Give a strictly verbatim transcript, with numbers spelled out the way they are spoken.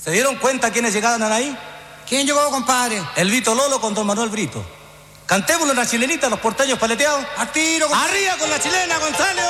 ¿Se dieron cuenta quiénes llegaban ahí? ¿Quién llegó, compadre? El Vito Lolo con don Manuel Brito. Cantémosle una chilenita a los porteños paleteados. ¡A tiro! ¡Arriba con la chilena, Gonzalo!